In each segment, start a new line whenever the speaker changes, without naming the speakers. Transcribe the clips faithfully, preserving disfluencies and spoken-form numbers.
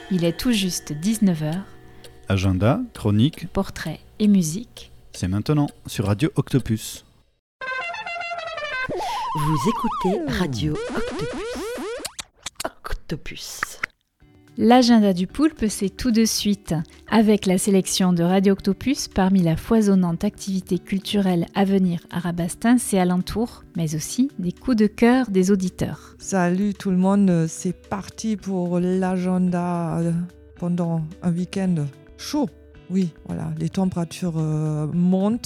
Il est tout juste dix-neuf heures.
Agenda, chronique,
portrait et musique.
C'est maintenant sur Radio Octopus.
Vous écoutez Radio Octopus. Octopus.
L'agenda du poulpe, c'est tout de suite, avec la sélection de Radio Octopus parmi la foisonnante activité culturelle à venir à Rabastens et alentours, mais aussi des coups de cœur des auditeurs.
Salut tout le monde, c'est parti pour l'agenda pendant un week-end chaud. Oui, voilà, les températures euh, montent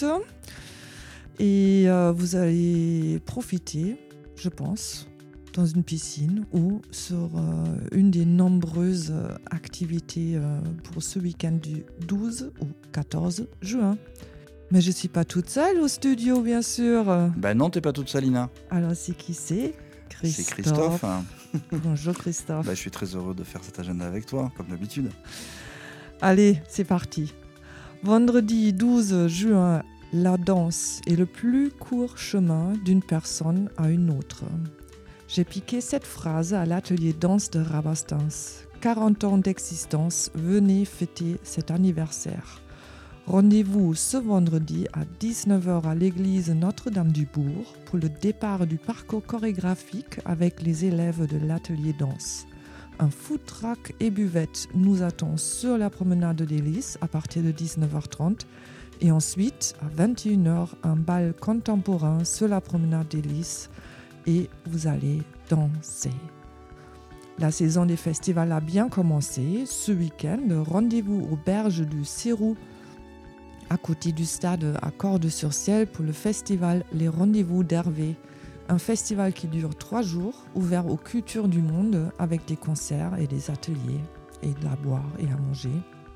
et euh, vous allez profiter, je pense, dans une piscine ou sur euh, une des nombreuses euh, activités euh, pour ce week-end du douze ou quatorze juin. Mais je ne suis pas toute seule au studio, bien sûr.
Ben non, t'es pas toute seule, Lina.
Alors, c'est qui c'est ? Christophe.
C'est Christophe.
Bonjour Christophe.
Ben, je suis très heureux de faire cet agenda avec toi, comme d'habitude.
Allez, c'est parti. Vendredi douze juin, la danse est le plus court chemin d'une personne à une autre. J'ai piqué cette phrase à l'atelier danse de Rabastens. quarante ans d'existence, venez fêter cet anniversaire. Rendez-vous ce vendredi à dix-neuf heures à l'église Notre-Dame-du-Bourg pour le départ du parcours chorégraphique avec les élèves de l'atelier danse. Un food truck et buvette nous attend sur la promenade des Lys à partir de dix-neuf heures trente. Et ensuite, à vingt et une heures, un bal contemporain sur la promenade des Lys. Et vous allez danser. La saison des festivals a bien commencé. Ce week-end, rendez-vous aux berges du Cérou, à côté du stade à Cordes-sur-Ciel pour le festival Les Rendez-vous d'Hervé. Un festival qui dure trois jours, ouvert aux cultures du monde avec des concerts et des ateliers et de la boire et à manger.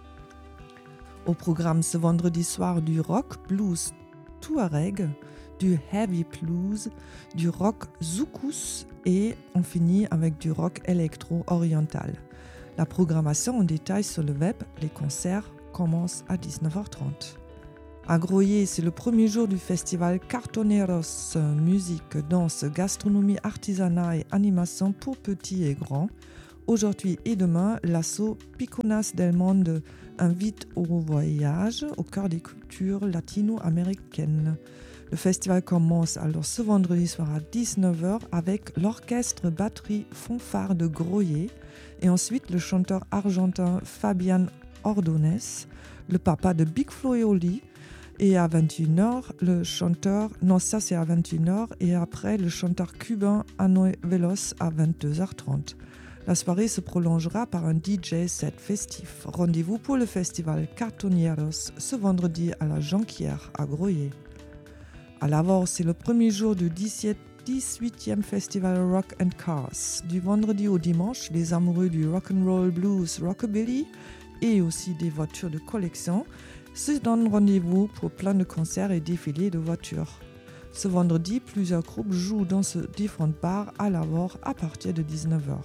Au programme ce vendredi soir du rock, blues, touareg, du heavy blues, du rock zoukous et on finit avec du rock électro-oriental. La programmation en détail sur le web, les concerts commencent à dix-neuf heures trente. À Groyer, c'est le premier jour du festival Cartoneros, musique, danse, gastronomie, artisanat et animation pour petits et grands. Aujourd'hui et demain, l'asso Piconas del Monde invite au voyage au cœur des cultures latino-américaines. Le festival commence alors ce vendredi soir à dix-neuf heures avec l'orchestre batterie fanfare de Groyer et ensuite le chanteur argentin Fabian Ordonez, le papa de Big Flo et Oli, et à vingt et une heures, le chanteur, non ça c'est à vingt et une heures, et après le chanteur cubain Anoé Veloz à vingt-deux heures trente. La soirée se prolongera par un D J set festif. Rendez-vous pour le festival Cartoneros ce vendredi à la Jonquière à Groyer. À Lavore, c'est le premier jour du dix-huitième festival Rock and Cars. Du vendredi au dimanche, les amoureux du rock'n'roll blues rockabilly et aussi des voitures de collection se donnent rendez-vous pour plein de concerts et défilés de voitures. Ce vendredi, plusieurs groupes jouent dans ce différents bars à Lavore à partir de dix-neuf heures.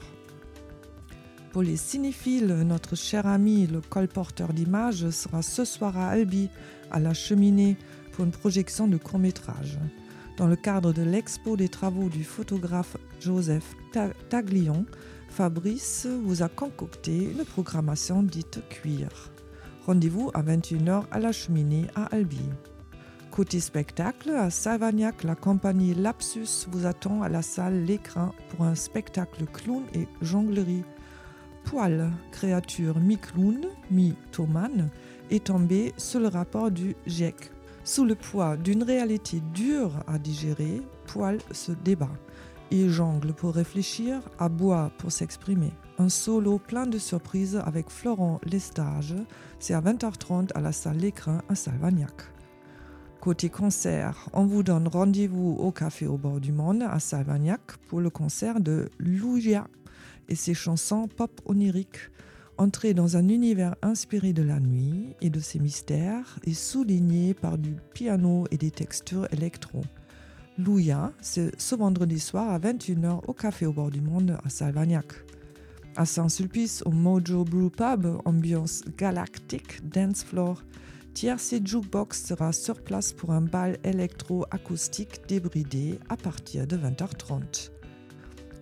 Pour les cinéphiles, notre cher ami, le colporteur d'images, sera ce soir à Albi, à la Cheminée, pour une projection de court-métrage. Dans le cadre de l'expo des travaux du photographe Joseph Taglion, Fabrice vous a concocté une programmation dite cuir. Rendez-vous à vingt et une heures à la Cheminée à Albi. Côté spectacle, à Salvagnac, la compagnie Lapsus vous attend à la salle L'Écrin pour un spectacle clown et jonglerie. Poil, créature mi-clown, mi-tomane, est tombée sur le rapport du G I E C. Sous le poids d'une réalité dure à digérer, Poil se débat. Il jongle pour réfléchir, aboie pour s'exprimer. Un solo plein de surprises avec Florent Lestage, c'est à vingt heures trente à la salle L'Écrin à Salvagnac. Côté concert, on vous donne rendez-vous au Café au bord du monde à Salvagnac pour le concert de Louia et ses chansons pop oniriques. Entrez dans un univers inspiré de la nuit et de ses mystères et souligné par du piano et des textures électro. Louia, c'est ce vendredi soir à vingt et une heures au Café au bord du monde à Salvagnac. À Saint-Sulpice, au Mojo Brew Pub, ambiance galactique, dance floor. Tiercé Jukebox sera sur place pour un bal électro-acoustique débridé à partir de vingt heures trente.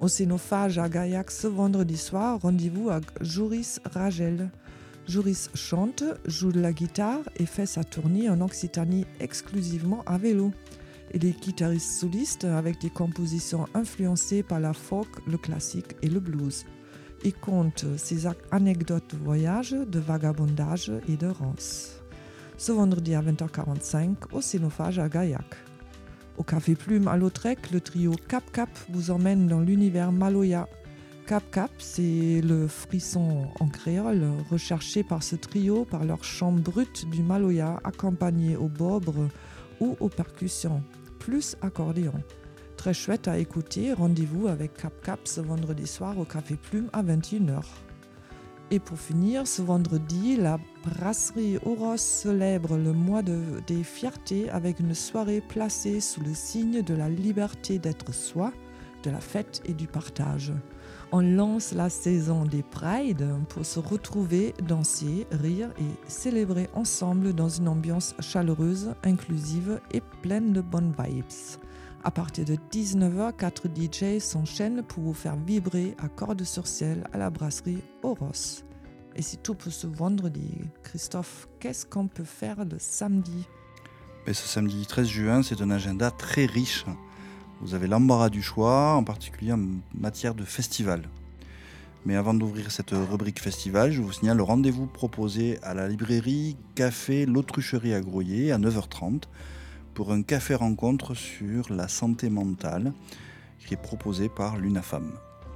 Au Cénophage à Gaillac ce vendredi soir, rendez-vous à Joris Ragel. Joris chante, joue de la guitare et fait sa tournée en Occitanie exclusivement à vélo. Il est guitariste soliste avec des compositions influencées par la folk, le classique et le blues. Il compte ses anecdotes de voyage, de vagabondage et de rance. Ce vendredi à vingt heures quarante-cinq au Cénophage à Gaillac. Au Café Plume à Lautrec, le trio Cap Cap vous emmène dans l'univers Maloya. Cap Cap, c'est le frisson en créole recherché par ce trio par leur chant brut du Maloya accompagné au bobre ou aux percussions, plus accordéon. Très chouette à écouter, rendez-vous avec Cap Cap ce vendredi soir au Café Plume à vingt et une heures. Et pour finir, ce vendredi, la brasserie Oros célèbre le mois de, des fiertés avec une soirée placée sous le signe de la liberté d'être soi, de la fête et du partage. On lance la saison des Prides pour se retrouver, danser, rire et célébrer ensemble dans une ambiance chaleureuse, inclusive et pleine de bonnes vibes. À partir de dix-neuf heures, quatre D J s'enchaînent pour vous faire vibrer à cordes sur ciel à la brasserie Oros. Et c'est tout pour ce vendredi. Christophe, qu'est-ce qu'on peut faire le samedi ?
Et ce samedi treize juin, c'est un agenda très riche. Vous avez l'embarras du choix, en particulier en matière de festival. Mais avant d'ouvrir cette rubrique festival, je vous signale le rendez-vous proposé à la librairie Café L'Autrucherie à Groyer à neuf heures trente pour un café-rencontre sur la santé mentale qui est proposé par l'UNAFAM.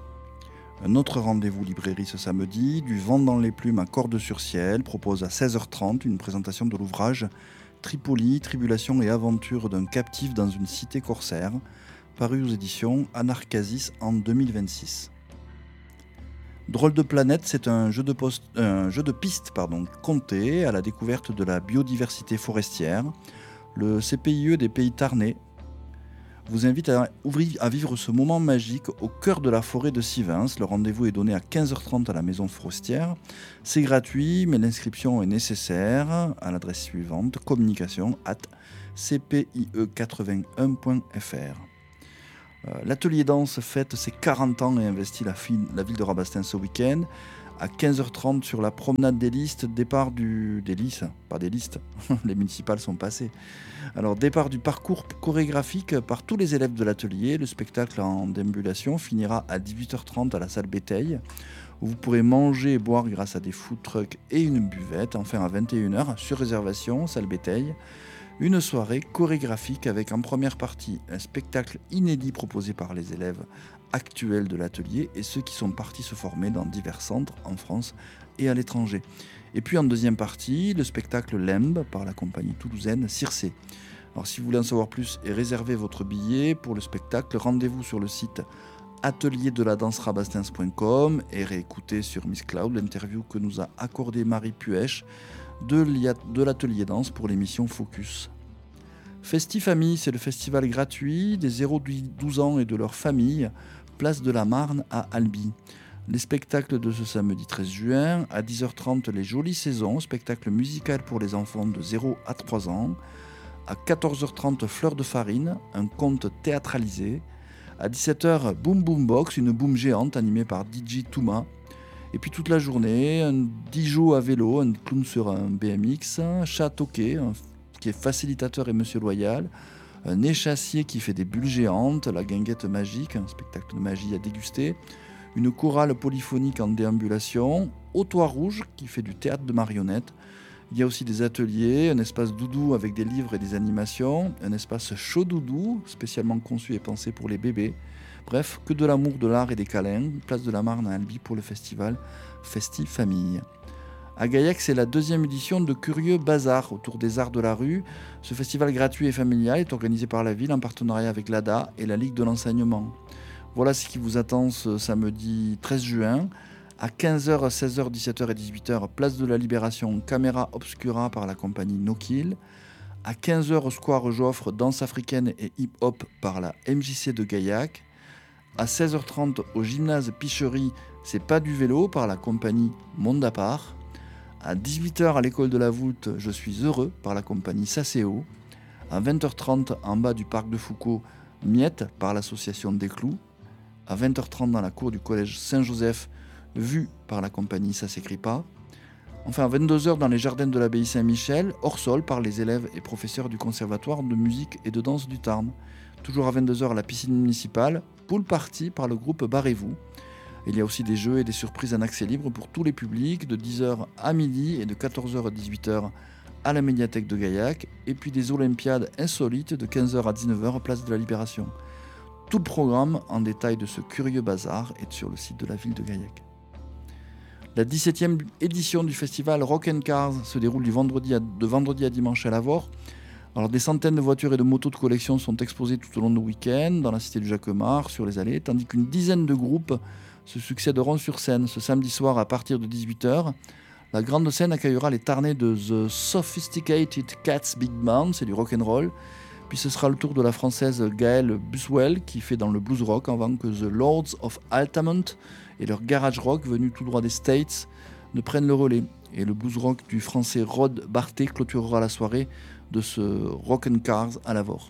Un autre rendez-vous librairie ce samedi, du vent dans les plumes à Cordes-sur-Ciel, propose à seize heures trente une présentation de l'ouvrage Tripoli, tribulation et aventure d'un captif dans une cité corsaire, paru aux éditions Anarchasis en deux mille vingt-six. Drôle de planète, c'est un jeu de, post, un jeu de piste pardon, compté à la découverte de la biodiversité forestière. Le C P I E des Pays Tarnais vous invite à, ouvrir, à vivre ce moment magique au cœur de la forêt de Sivens. Le rendez-vous est donné à quinze heures trente à la maison forestière. C'est gratuit, mais l'inscription est nécessaire à l'adresse suivante, communication arobase c p i e quatre-vingt-un point f r. L'atelier danse fête ses quarante ans et investit la, file, la ville de Rabastens ce week-end. À quinze heures trente sur la promenade des listes, départ du... des listes, pas des listes, les municipales sont passées. Alors départ du parcours chorégraphique par tous les élèves de l'atelier. Le spectacle en déambulation finira à dix-huit heures trente à la salle Béteil, où vous pourrez manger et boire grâce à des food trucks et une buvette. Enfin à vingt et une heures, sur réservation, salle Béteil, une soirée chorégraphique avec en première partie un spectacle inédit proposé par les élèves actuels de l'atelier et ceux qui sont partis se former dans divers centres en France et à l'étranger. Et puis en deuxième partie, le spectacle Lembe par la compagnie toulousaine Circé. Alors si vous voulez en savoir plus et réserver votre billet pour le spectacle, rendez-vous sur le site atelier de la danse rabastens point com et réécoutez sur Miss Cloud l'interview que nous a accordée Marie Puech de l'atelier danse pour l'émission Focus. Festifamille, c'est le festival gratuit des zéro douze ans et de leurs familles, place de la Marne à Albi. Les spectacles de ce samedi treize juin, à dix heures trente, les Jolies Saisons, spectacle musical pour les enfants de zéro à trois ans. À quatorze heures trente, Fleur de Farine, un conte théâtralisé. À dix-sept heures, Boom Boom Box, une boom géante animée par D J Touma. Et puis toute la journée, un Dijon à vélo, un clown sur un B M X, un chat toqué, un qui est facilitateur et monsieur loyal, un échassier qui fait des bulles géantes, la guinguette magique, un spectacle de magie à déguster, une chorale polyphonique en déambulation, au toit rouge qui fait du théâtre de marionnettes. Il y a aussi des ateliers, un espace doudou avec des livres et des animations, un espace chaud doudou spécialement conçu et pensé pour les bébés. Bref, que de l'amour, de l'art et des câlins. Place de la Marne à Albi pour le festival Festifamille. À Gaillac, c'est la deuxième édition de Curieux Bazar autour des arts de la rue. Ce festival gratuit et familial est organisé par la ville en partenariat avec l'A D A et la Ligue de l'enseignement. Voilà ce qui vous attend ce samedi treize juin. À quinze heures, seize heures, dix-sept heures et dix-huit heures, place de la Libération, Caméra Obscura par la compagnie No Kill. À quinze heures, au Square Joffre, danse africaine et hip-hop par la M J C de Gaillac. À seize heures trente, au gymnase Picherie, c'est pas du vélo par la compagnie Monde à part. À dix-huit heures, à l'école de la Voulte, je suis heureux par la compagnie Sasséo. À vingt heures trente, en bas du parc de Foucault, Miette par l'association des Clous. à vingt heures trente dans la cour du collège Saint-Joseph, vue par la compagnie Ça s'écrit pas. Enfin, à vingt-deux heures dans les jardins de l'abbaye Saint-Michel, hors sol par les élèves et professeurs du conservatoire de musique et de danse du Tarn. Toujours à vingt-deux heures à la piscine municipale, pool party par le groupe Barrez-vous. Il y a aussi des jeux et des surprises en accès libre pour tous les publics de dix heures à midi et de quatorze heures à dix-huit heures à la médiathèque de Gaillac, et puis des olympiades insolites de quinze heures à dix-neuf heures place de la Libération. Tout le programme en détail de ce curieux bazar est sur le site de la ville de Gaillac. La dix-septième édition du festival Rock and Cars se déroule du vendredi à, de vendredi à dimanche à Lavore. Alors, des centaines de voitures et de motos de collection sont exposées tout au long du week-end dans la cité du Jacquemart, sur les allées, tandis qu'une dizaine de groupes se succéderont sur scène. Ce samedi soir à partir de dix-huit heures, la grande scène accueillera les Tarnais de The Sophisticated Cats Big Band, c'est du rock'n'roll. Puis ce sera le tour de la française Gaëlle Buswell qui fait dans le blues rock avant que The Lords of Altamont et leur garage rock venus tout droit des States ne prennent le relais. Et le blues rock du français Rod Barté clôturera la soirée de ce Rock and Cars à Lavore.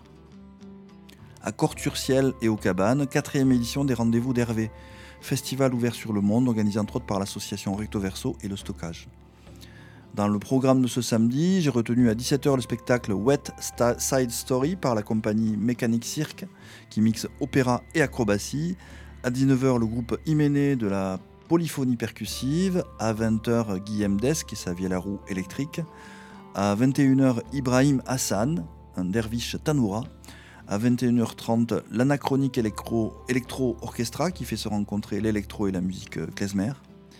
À Corte-sur-Ciel et aux Cabanes, quatrième édition des Rendez-vous d'Hervé, festival ouvert sur le monde organisé entre autres par l'association Recto Verso et le Stockage. Dans le programme de ce samedi, j'ai retenu à dix-sept heures le spectacle Wet Side Story par la compagnie Mécanique Cirque qui mixe opéra et acrobatie. À dix-neuf heures, le groupe Hyménée de la polyphonie percussive. À vingt heures, Guillaume Desk et sa vielle à roue électrique. À vingt et une heures, Ibrahim Hassan, un derviche tanoura. À vingt et une heures trente, l'anachronique électro, électro orchestra qui fait se rencontrer l'électro et la musique klezmer.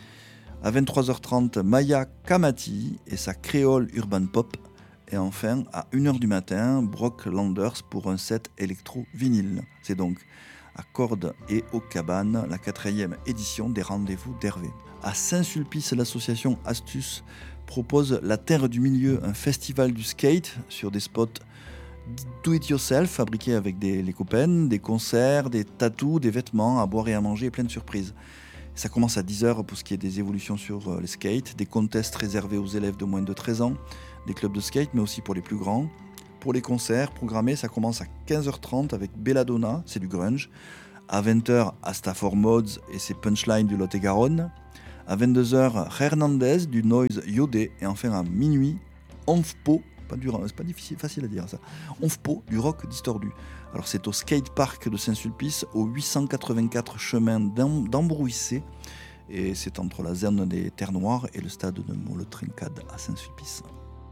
À vingt-trois heures trente, Maya Kamati et sa créole urban pop. Et enfin, à une heure du matin, Brock Landers pour un set électro-vinyle. C'est donc à Cordes et aux Cabanes, la quatrième édition des Rendez-vous d'Hervé. À Saint-Sulpice, l'association Astuce propose La Terre du Milieu, un festival du skate sur des spots do-it-yourself fabriqués avec des, les copains, des concerts, des tatous, des vêtements, à boire et à manger et plein de surprises. Ça commence à dix heures pour ce qui est des évolutions sur les skates, des contests réservés aux élèves de moins de treize ans, des clubs de skate, mais aussi pour les plus grands. Pour les concerts programmés, ça commence à quinze heures trente avec Belladonna, c'est du grunge. À vingt heures, à Stafford Mods et ses punchlines du Lot-et-Garonne. À vingt-deux heures, Hernandez du Noise Yodé. Et enfin à minuit, Onfpo, pas du, c'est pas difficile, facile à dire ça, Onfpo du rock distordu. Alors c'est au skatepark de Saint-Sulpice, au huit cent quatre-vingt-quatre chemin d'Ambrouissé. Et c'est entre la zone des Terres Noires et le stade de Molle-Trincade à Saint-Sulpice.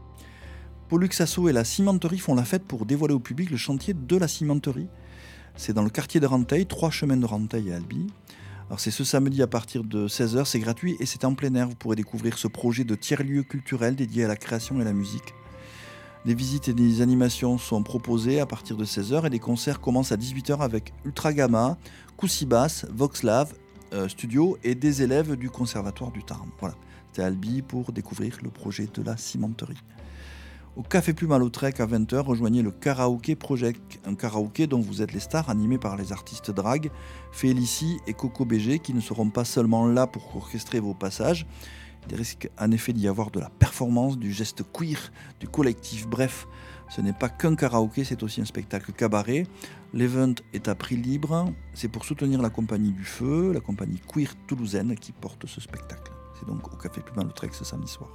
Pollux Asso et la cimenterie font la fête pour dévoiler au public le chantier de la cimenterie. C'est dans le quartier de Ranteil, trois chemins de Ranteil à Albi. Alors c'est ce samedi à partir de seize heures, c'est gratuit et c'est en plein air. Vous pourrez découvrir ce projet de tiers-lieu culturel dédié à la création et à la musique. Des visites et des animations sont proposées à partir de seize heures et des concerts commencent à dix-huit heures avec Ultra Gamma, Coussibas, Voxlave euh, Studio et des élèves du Conservatoire du Tarn. Voilà, c'était à Albi pour découvrir le projet de la cimenterie. Au Café Plume à Lautrec à vingt heures, rejoignez le Karaoké Project, un karaoké dont vous êtes les stars, animé par les artistes drag, Félicie et Coco B G, qui ne seront pas seulement là pour orchestrer vos passages. Il risque en effet d'y avoir de la performance, du geste queer, du collectif. Bref, ce n'est pas qu'un karaoké, c'est aussi un spectacle cabaret. L'event est à prix libre. C'est pour soutenir la compagnie du Feu, la compagnie queer toulousaine qui porte ce spectacle. C'est donc au Café Plume à Lautrec ce samedi soir.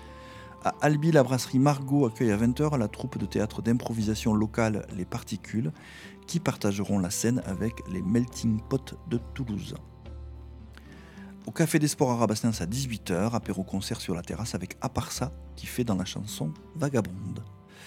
À Albi, la brasserie Margot accueille à vingt heures la troupe de théâtre d'improvisation locale Les Particules, qui partageront la scène avec les Melting Pot de Toulouse. Au Café des Sports à Rabastens à dix-huit heures, apéro-concert sur la terrasse avec Aparsa, qui fait dans la chanson Vagabonde.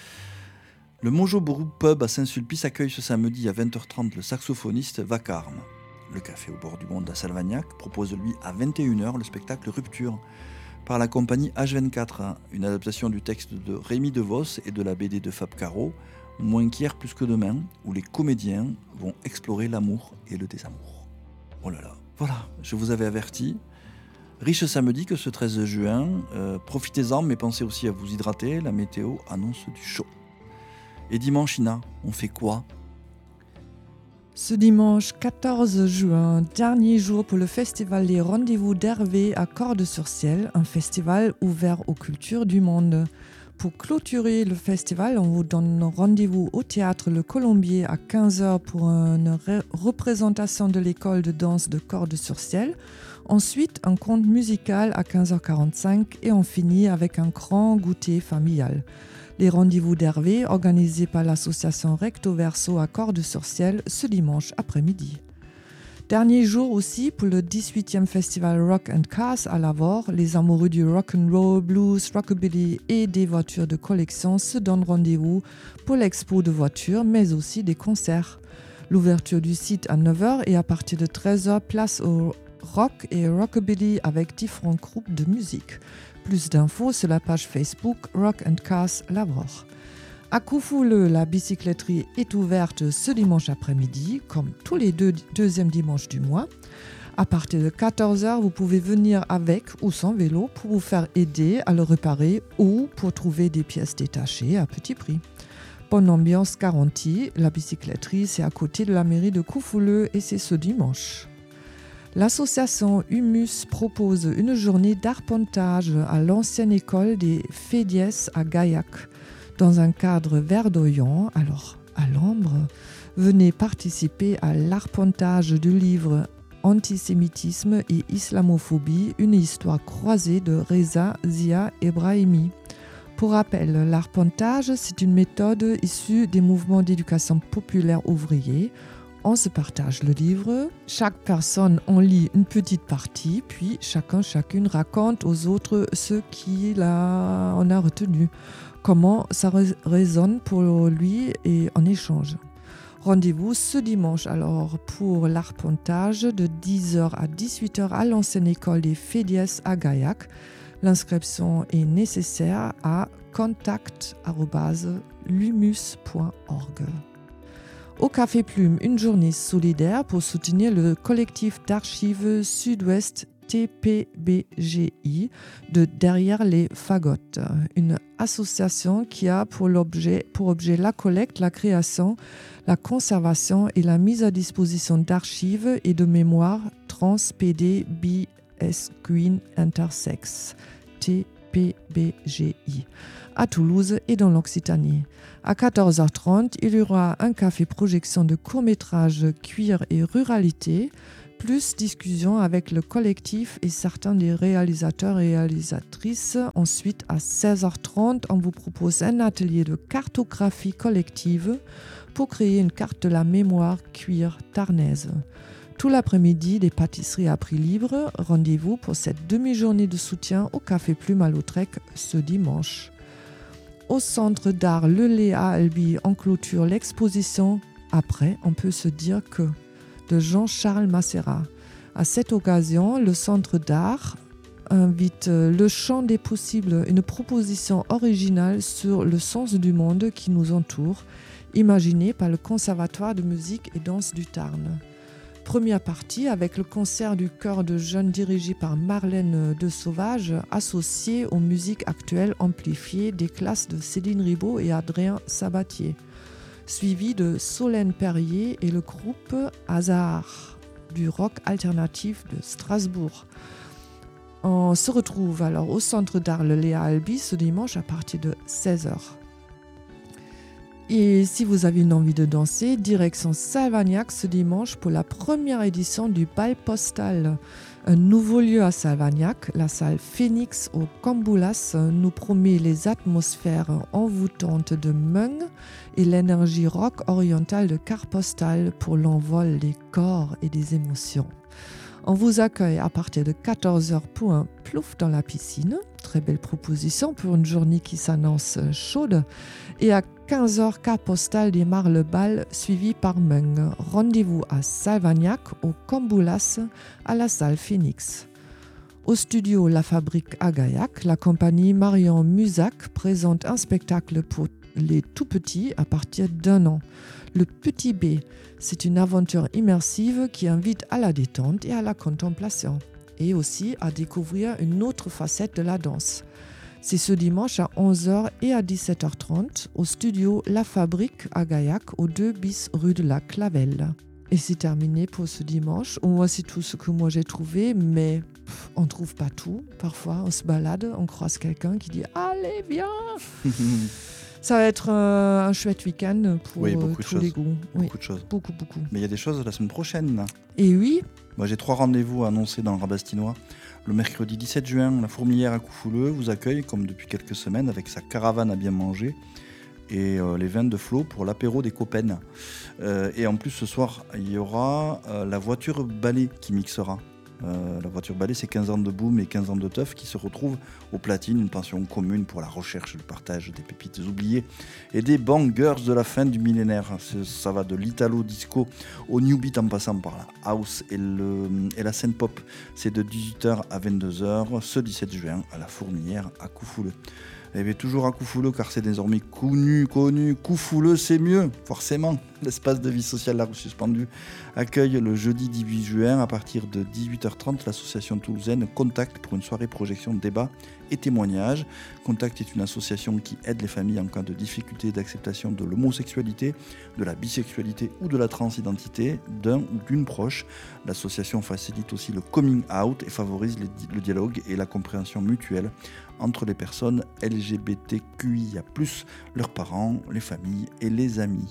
Le Mojo Brew Pub à Saint-Sulpice accueille ce samedi à vingt heures trente le saxophoniste Vacarme. Le Café au bord du monde à Salvagnac propose lui à vingt et une heures le spectacle Rupture, par la compagnie H vingt-quatre, une adaptation du texte de Rémi DeVos et de la B D de Fab Caro, Moins qu'hier plus que demain, où les comédiens vont explorer l'amour et le désamour. Oh là là, voilà, je vous avais averti. Riche samedi que ce treize juin, euh, profitez-en, mais pensez aussi à vous hydrater, la météo annonce du chaud. Et dimanche, Ina, on fait quoi ?
Ce dimanche quatorze juin, dernier jour pour le festival des Rendez-vous d'Hervé à Cordes-sur-Ciel, un festival ouvert aux cultures du monde. Pour clôturer le festival, on vous donne rendez-vous au Théâtre Le Colombier à quinze heures pour une ré- représentation de l'école de danse de Cordes-sur-Ciel. Ensuite, un conte musical à quinze heures quarante-cinq et on finit avec un grand goûter familial. Les rendez-vous d'Hervé, organisés par l'association Recto Verso à Cordes-sur-Ciel ce dimanche après-midi. Dernier jour aussi pour le dix-huitième festival Rock and Cars à Lavore. Les amoureux du rock and roll, blues, rockabilly et des voitures de collection se donnent rendez-vous pour l'expo de voitures, mais aussi des concerts. L'ouverture du site à neuf heures et à partir de treize heures, place au rock et rockabilly avec différents groupes de musique. Plus d'infos sur la page Facebook Rock and Cars Lavore. À Coufouleux, la bicycletterie est ouverte ce dimanche après-midi, comme tous les deux, deuxièmes dimanches du mois. À partir de quatorze heures, vous pouvez venir avec ou sans vélo pour vous faire aider à le réparer ou pour trouver des pièces détachées à petit prix. Bonne ambiance garantie, la bicycletterie c'est à côté de la mairie de Coufouleux et c'est ce dimanche. L'association Humus propose une journée d'arpentage à l'ancienne école des Fédiès à Gaillac. Dans un cadre verdoyant, alors à l'ombre, venez participer à l'arpentage du livre Antisémitisme et Islamophobie, une histoire croisée de Reza Zia Ebrahimi. Pour rappel, l'arpentage, c'est une méthode issue des mouvements d'éducation populaire ouvriers. On se partage le livre, chaque personne en lit une petite partie, puis chacun, chacune raconte aux autres ce qu'il a, en a retenu, comment ça résonne pour lui et en échange. Rendez-vous ce dimanche alors pour l'arpentage de dix heures à dix-huit heures à l'ancienne école des Fédiès à Gaillac. L'inscription est nécessaire à contact arobase lumus point org. Au Café Plume, une journée solidaire pour soutenir le collectif d'archives Sud-Ouest T P B G I de Derrière les Fagottes, une association qui a pour, l'objet, pour objet la collecte, la création, la conservation et la mise à disposition d'archives et de mémoires trans, P D, bi, S, queen, intersex, T P B G I, à Toulouse et dans l'Occitanie. À quatorze heures trente, il y aura un café projection de court-métrage cuir et ruralité, plus discussion avec le collectif et certains des réalisateurs et réalisatrices. Ensuite, à seize heures trente, on vous propose un atelier de cartographie collective pour créer une carte de la mémoire cuir tarnaise. Tout l'après-midi, des pâtisseries à prix libre. Rendez-vous pour cette demi-journée de soutien au Café Plume à Lautrec ce dimanche. Au Centre d'art Le Lé à Albi, on clôture l'exposition « Après, on peut se dire que » de Jean-Charles Macera. À cette occasion, le Centre d'art invite Le Chant des possibles, une proposition originale sur le sens du monde qui nous entoure, imaginée par le Conservatoire de musique et danse du Tarn. Première partie avec le concert du chœur de jeunes dirigé par Marlène de Sauvage, associé aux musiques actuelles amplifiées des classes de Céline Ribaud et Adrien Sabatier, suivi de Solène Perrier et le groupe Hazard du rock alternatif de Strasbourg. On se retrouve alors au Centre d'art Le Lé à Albi ce dimanche à partir de seize heures. Et si vous avez une envie de danser, direction Salvagnac ce dimanche pour la première édition du Bal Postal. Un nouveau lieu à Salvagnac, la salle Phoenix au Camboulas nous promet les atmosphères envoûtantes de Meung et l'énergie rock orientale de Carte Postale pour l'envol des corps et des émotions. On vous accueille à partir de quatorze heures pour un plouf dans la piscine. Très belle proposition pour une journée qui s'annonce chaude. Et à quinze heures, Carte Postale démarre le bal suivi par Meung. Rendez-vous à Salvagnac, au Camboulas, à la salle Phoenix. Au studio La Fabrique à Gaillac, la compagnie Marion Musac présente un spectacle pour les tout-petits à partir d'un an. Le Petit B, c'est une aventure immersive qui invite à la détente et à la contemplation, et aussi à découvrir une autre facette de la danse. C'est ce dimanche à onze heures et à dix-sept heures trente au studio La Fabrique à Gaillac, au deux bis rue de la Clavelle. Et c'est terminé pour ce dimanche. Voici tout ce que moi j'ai trouvé, mais pff, on trouve pas tout. Parfois, on se balade, on croise quelqu'un qui dit « Allez, viens !» Ça va être euh, un chouette week-end pour
Oui,
euh,
beaucoup de
tous
choses.
les goûts. Oui,
Beaucoup de choses.
beaucoup, beaucoup.
Mais il y a des choses la semaine prochaine. Là.
Et oui,
Moi, j'ai trois rendez-vous à annoncer dans le Rabastinois. Le mercredi dix-sept juin, la Fourmilière à Coufouleux vous accueille, comme depuis quelques semaines, avec sa caravane à bien manger et euh, les vins de Flo pour l'apéro des copains. Euh, et en plus, ce soir, il y aura euh, la voiture balai qui mixera. Euh, la voiture balai, c'est quinze ans de boom et quinze ans de teuf qui se retrouvent au Platine, une pension commune pour la recherche et le partage des pépites oubliées et des bangers de la fin du millénaire. C'est- Ça va de l'italo disco au new beat en passant par la house et, le, et la scène pop. C'est de dix-huit heures à vingt-deux heures ce dix-sept juin à la Fourmilière à Coufouleux. Et bien toujours à Coufouleux car c'est désormais connu, connu. Coufouleux c'est mieux, forcément. L'espace de vie sociale La Rue Suspendue accueille le jeudi dix-huit juin à partir de dix-huit heures trente l'association toulousaine Contact pour une soirée projection, débat et témoignages. Contact est une association qui aide les familles en cas de difficulté d'acceptation de l'homosexualité, de la bisexualité ou de la transidentité d'un ou d'une proche. L'association facilite aussi le coming out et favorise le, di- le dialogue et la compréhension mutuelle entre les personnes L G B T Q I A plus, leurs parents, les familles et les amis.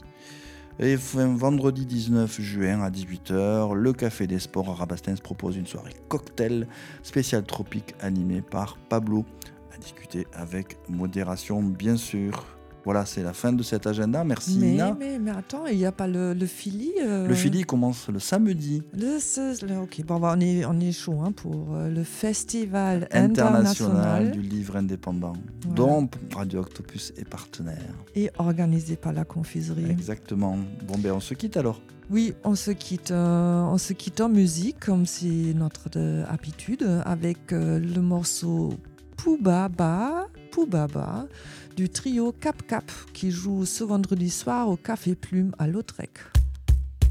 Et fin, vendredi dix-neuf juin à dix-huit heures, le Café des Sports à Rabastens propose une soirée cocktail spéciale tropique animée par Pablo, à discuter avec modération bien sûr. Voilà, c'est la fin de cet agenda. Merci
mais,
Nina.
mais, mais attends, il n'y a pas le, le Philly euh,
Le Philly commence le samedi.
Le, ce- le- ok, bon, bah, on est, on est chaud hein, pour euh, le Festival
International
international
du livre indépendant,
Voilà.
dont Radio Octopus est partenaire.
et organisé par la confiserie.
Exactement. Bon, ben on se quitte alors.
Oui, on se quitte, euh, on se quitte en musique, comme c'est notre euh, habitude, avec euh, le morceau Poubaba, Poubaba du trio Cap Cap qui joue ce vendredi soir au Café Plume à Lautrec.